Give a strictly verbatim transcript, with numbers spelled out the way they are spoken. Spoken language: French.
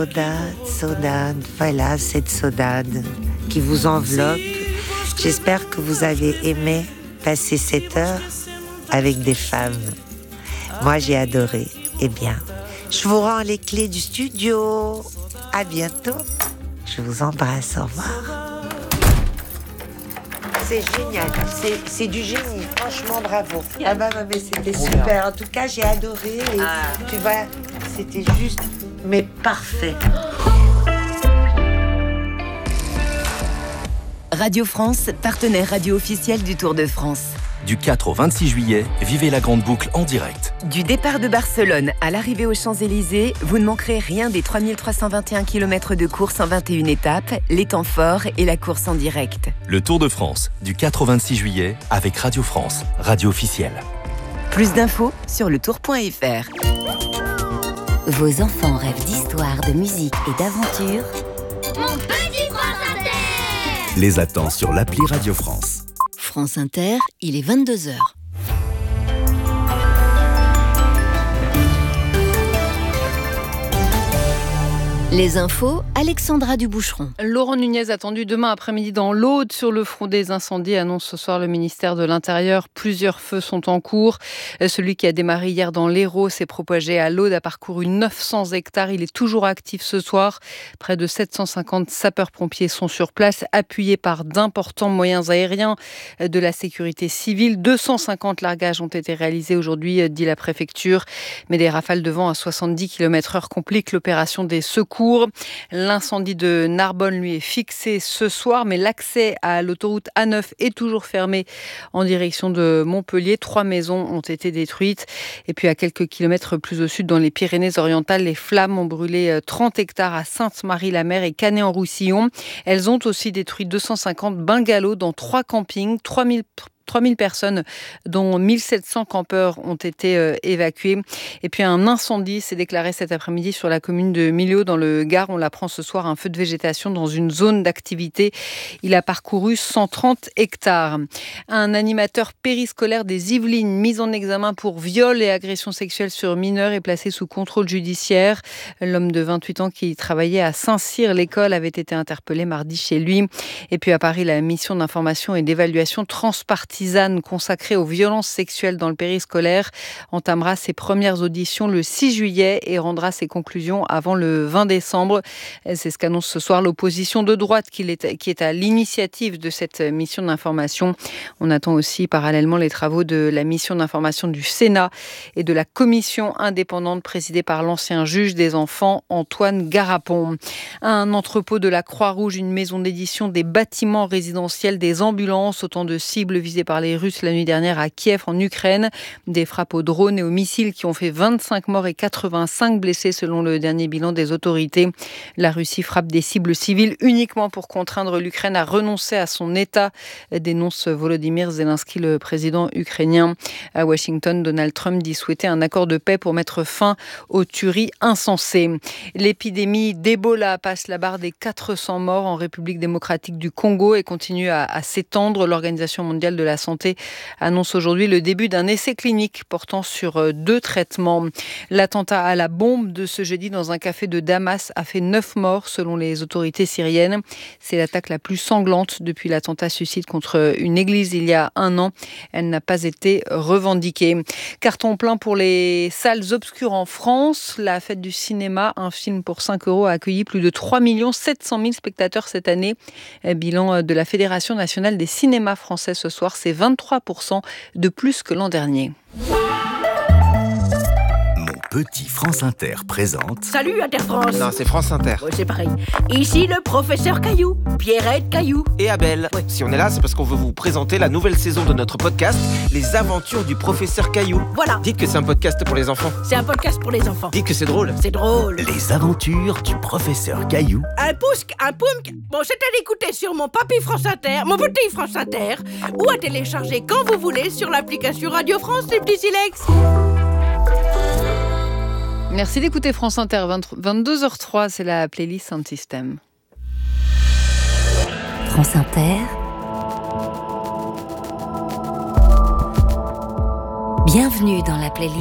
Saudade, saudade, voilà cette saudade qui vous enveloppe. J'espère que vous avez aimé passer cette heure avec des femmes. Moi, j'ai adoré. Eh bien, je vous rends les clés du studio. À bientôt. Je vous embrasse. Au revoir. C'est génial. C'est, c'est du génie. Franchement, bravo. Ah bah, bah mais c'était super. En tout cas, j'ai adoré. Et ah. Tu vois, c'était juste, mais parfait. Radio France, partenaire radio officiel du Tour de France. Du quatre au vingt-six juillet, vivez la grande boucle en direct. Du départ de Barcelone à l'arrivée aux Champs-Élysées, vous ne manquerez rien des trois mille trois cent vingt et un kilomètres de course en vingt et une étapes, les temps forts et la course en direct. Le Tour de France, du quatre au vingt-six juillet, avec Radio France, radio officielle. Plus d'infos sur le tour point f r. Vos enfants rêvent d'histoire, de musique et d'aventure. Mon petit France Inter Les attend sur l'appli Radio France. France Inter, il est vingt-deux heures. Les infos, Alexandra Duboucheron. Laurent Nunez attendu demain après-midi dans l'Aude sur le front des incendies, annonce ce soir le ministère de l'Intérieur. Plusieurs feux sont en cours. Celui qui a démarré hier dans l'Hérault s'est propagé à l'Aude, a parcouru neuf cents hectares. Il est toujours actif ce soir. Près de sept cent cinquante sapeurs-pompiers sont sur place, appuyés par d'importants moyens aériens de la sécurité civile. deux cent cinquante largages ont été réalisés aujourd'hui, dit la préfecture. Mais des rafales de vent à soixante-dix kilomètres heure compliquent l'opération des secours. L'incendie de Narbonne, lui, est fixé ce soir, mais l'accès à l'autoroute A neuf est toujours fermé en direction de Montpellier. Trois maisons ont été détruites. Et puis à quelques kilomètres plus au sud, dans les Pyrénées-Orientales, les flammes ont brûlé trente hectares à Sainte-Marie-la-Mer et Canet-en-Roussillon. Elles ont aussi détruit deux cent cinquante bungalows dans trois campings, trois mille trois mille personnes, dont mille sept cents campeurs ont été euh, évacués. Et puis un incendie s'est déclaré cet après-midi sur la commune de Millau dans le Gard. On l'apprend ce soir, un feu de végétation dans une zone d'activité. Il a parcouru cent trente hectares. Un animateur périscolaire des Yvelines, mis en examen pour viol et agression sexuelle sur mineurs, est placé sous contrôle judiciaire. L'homme de vingt-huit ans qui travaillait à Saint-Cyr, l'école, avait été interpellé mardi chez lui. Et puis à Paris, la mission d'information et d'évaluation transpartisane consacrée aux violences sexuelles dans le périscolaire entamera ses premières auditions le six juillet et rendra ses conclusions avant le vingt décembre. C'est ce qu'annonce ce soir l'opposition de droite qui est à l'initiative de cette mission d'information. On attend aussi parallèlement les travaux de la mission d'information du Sénat et de la commission indépendante présidée par l'ancien juge des enfants Antoine Garapon. Un entrepôt de la Croix-Rouge, une maison d'édition, des bâtiments résidentiels, des ambulances, autant de cibles visées par les Russes la nuit dernière à Kiev en Ukraine. Des frappes aux drones et aux missiles qui ont fait vingt-cinq morts et quatre-vingt-cinq blessés selon le dernier bilan des autorités. La Russie frappe des cibles civiles uniquement pour contraindre l'Ukraine à renoncer à son État, dénonce Volodymyr Zelensky, le président ukrainien. À Washington, Donald Trump dit souhaiter un accord de paix pour mettre fin aux tueries insensées. L'épidémie d'Ebola passe la barre des quatre cents morts en République démocratique du Congo et continue à, à s'étendre. L'Organisation mondiale de la santé annonce aujourd'hui le début d'un essai clinique portant sur deux traitements. L'attentat à la bombe de ce jeudi dans un café de Damas a fait neuf morts selon les autorités syriennes. C'est l'attaque la plus sanglante depuis l'attentat suicide contre une église il y a un an. Elle n'a pas été revendiquée. Carton plein pour les salles obscures en France. La fête du cinéma, un film pour cinq euros, a accueilli plus de trois millions sept cent mille spectateurs cette année. Bilan de la Fédération nationale des cinémas français ce soir, c'est vingt-trois pour cent de plus que l'an dernier. Petit France Inter présente... Salut Inter France. Non, c'est France Inter. Ouais, c'est pareil. Ici le professeur Caillou, Pierrette Caillou. Et Abel. Ouais. Si on est là, c'est parce qu'on veut vous présenter la nouvelle saison de notre podcast, Les Aventures du professeur Caillou. Voilà. Dites que c'est un podcast pour les enfants. C'est un podcast pour les enfants. Dites que c'est drôle. C'est drôle. Les Aventures du professeur Caillou. Un pousque, un poumque. Bon, c'est à l'écouter sur mon papy France Inter, mon petit France Inter, ou à télécharger quand vous voulez sur l'application Radio France, les petits silex. Merci d'écouter France Inter, vingt-deux heures trois, c'est la playlist Sound System. France Inter. Bienvenue dans la playlist